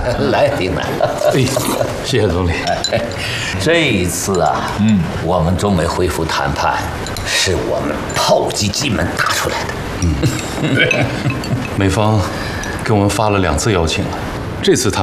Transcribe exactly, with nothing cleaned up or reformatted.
来，丁南。 哎，谢谢总理。 这一次啊，嗯，我们中美恢复谈判，是我们炮击金门打出来的。嗯， 美方给我们发了两次邀请了，这次谈。